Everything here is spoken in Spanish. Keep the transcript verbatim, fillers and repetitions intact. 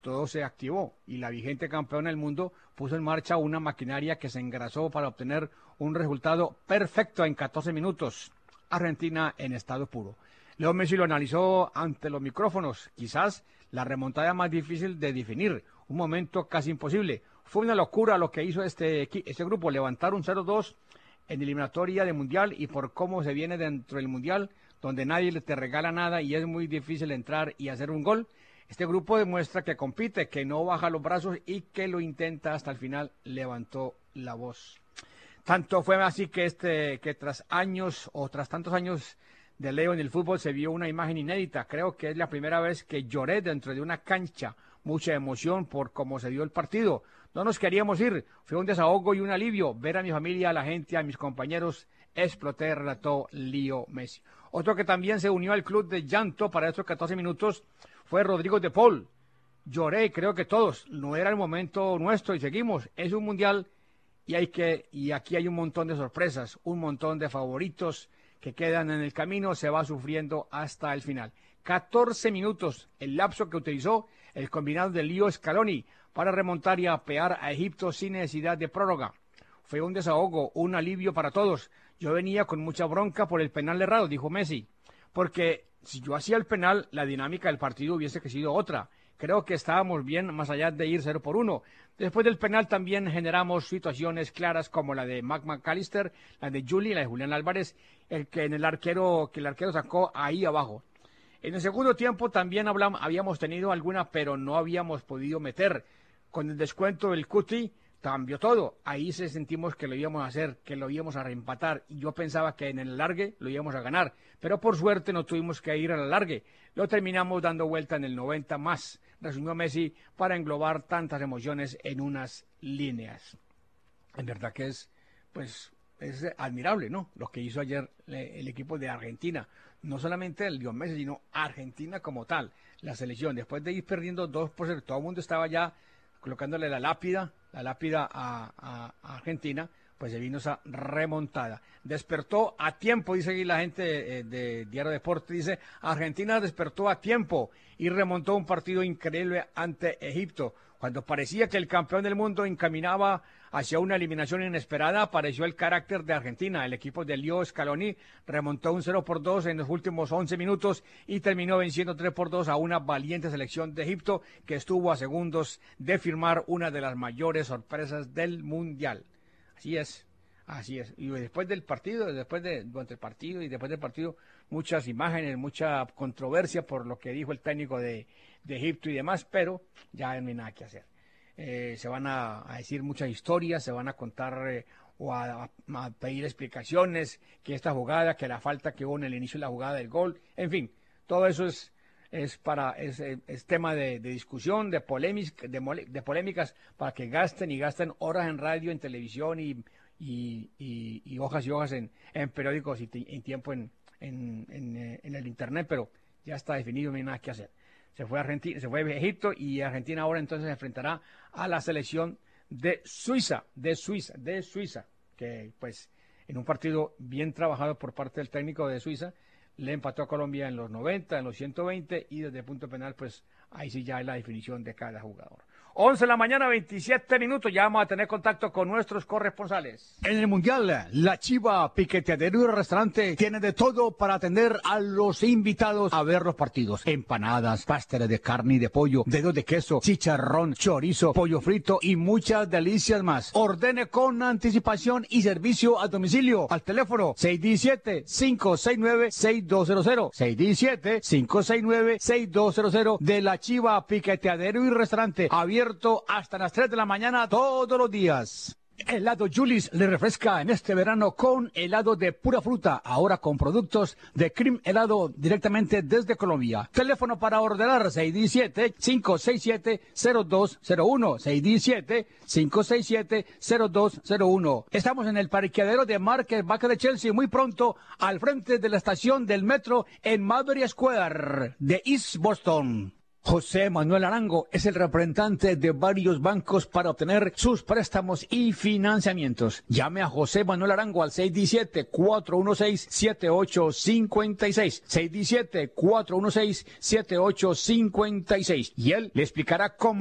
todo se activó y la vigente campeona del mundo puso en marcha una maquinaria que se engrasó para obtener un resultado perfecto en catorce minutos. Argentina en estado puro. Leo Messi lo analizó ante los micrófonos, quizás la remontada más difícil de definir, un momento casi imposible. Fue una locura lo que hizo este, este grupo, levantar un cero dos en eliminatoria de Mundial y por cómo se viene dentro del Mundial, donde nadie te regala nada y es muy difícil entrar y hacer un gol. Este grupo demuestra que compite, que no baja los brazos y que lo intenta hasta el final, levantó la voz. Tanto fue así que, este, que tras años o tras tantos años de Leo en el fútbol se vio una imagen inédita. Creo que es la primera vez que lloré dentro de una cancha. Mucha emoción por cómo se dio el partido. No nos queríamos ir. Fue un desahogo y un alivio ver a mi familia, a la gente, a mis compañeros. Exploté, relató Leo Messi. Otro que también se unió al club de llanto para estos catorce minutos fue Rodrigo de Paul. Lloré, creo que todos. No era el momento nuestro y seguimos. Es un mundial y hay que y aquí hay un montón de sorpresas, un montón de favoritos que quedan en el camino. Se va sufriendo hasta el final. catorce minutos, el lapso que utilizó el combinado de Leo Scaloni para remontar y apear a Egipto sin necesidad de prórroga. Fue un desahogo, un alivio para todos. Yo venía con mucha bronca por el penal errado, dijo Messi, porque si yo hacía el penal, la dinámica del partido hubiese sido otra. Creo que estábamos bien más allá de ir cero por uno. Después del penal también generamos situaciones claras como la de Mac McAllister, la de Juli, la de Julián Álvarez, el que en el arquero, que el arquero sacó ahí abajo. En el segundo tiempo también hablamos, habíamos tenido alguna, pero no habíamos podido meter. Con el descuento del Cuti, cambió todo. Ahí se sentimos que lo íbamos a hacer, que lo íbamos a reempatar. Y yo pensaba que en el alargue lo íbamos a ganar. Pero por suerte no tuvimos que ir al alargue. Lo terminamos dando vuelta en el noventa más, resumió Messi, para englobar tantas emociones en unas líneas. En verdad que es, pues, es admirable, ¿no? Lo que hizo ayer el equipo de Argentina. No solamente el Leo Messi, sino Argentina como tal. La selección, después de ir perdiendo dos por cero, todo el mundo estaba ya colocándole la lápida, la lápida a, a, a Argentina, pues se vino esa remontada. Despertó a tiempo, dice aquí la gente eh, de Diario Deporte, dice, Argentina despertó a tiempo y remontó un partido increíble ante Egipto. Cuando parecía que el campeón del mundo encaminaba hacia una eliminación inesperada, apareció el carácter de Argentina. El equipo de Leo Scaloni remontó un cero por dos en los últimos once minutos y terminó venciendo tres por dos a una valiente selección de Egipto que estuvo a segundos de firmar una de las mayores sorpresas del Mundial. Así es, así es. Y después del partido, después de, durante el partido y después del partido, muchas imágenes, mucha controversia por lo que dijo el técnico de, de Egipto y demás, pero ya no hay nada que hacer. Eh, se van a, a decir muchas historias, se van a contar eh, o a, a, a pedir explicaciones, que esta jugada, que la falta que hubo en el inicio de la jugada del gol, en fin, todo eso es es para es, es tema de, de discusión, de, polémic, de, mole, de polémicas, para que gasten y gasten horas en radio, en televisión y, y, y, y hojas y hojas en, en periódicos y en tiempo en, en, en, en el internet, pero ya está definido, no hay nada que hacer. Se fue a Argentina, se fue a Egipto y Argentina ahora entonces se enfrentará a la selección de Suiza, de Suiza, de Suiza, que pues en un partido bien trabajado por parte del técnico de Suiza, le empató a Colombia en los noventa, en los ciento veinte y desde el punto penal, pues ahí sí ya es la definición de cada jugador. once de la mañana, veintisiete minutos, ya vamos a tener contacto con nuestros corresponsales. En el Mundial, la Chiva Piqueteadero y Restaurante tiene de todo para atender a los invitados a ver los partidos. Empanadas, pasteles de carne y de pollo, dedos de queso, chicharrón, chorizo, pollo frito y muchas delicias más. Ordene con anticipación y servicio a domicilio al teléfono seis uno siete, cinco seis nueve, seis dos cero cero, seis uno siete, cinco seis nueve, seis dos cero cero de la Chiva Piqueteadero y Restaurante, abierto hasta las tres de la mañana todos los días. Helado Julis le refresca en este verano con helado de pura fruta, ahora con productos de Cream Helado directamente desde Colombia. Teléfono para ordenar seis uno siete, cinco seis siete, cero dos cero uno, seis uno siete, cinco seis siete, cero dos cero uno. Estamos en el parqueadero de Market Baca de Chelsea, muy pronto al frente de la estación del metro en Maverick Square de East Boston. José Manuel Arango es el representante de varios bancos para obtener sus préstamos y financiamientos. Llame a José Manuel Arango al seis uno siete, cuatro uno seis, siete ocho cinco seis, seis uno siete, cuatro uno seis, siete ocho cinco seis, y él le explicará cómo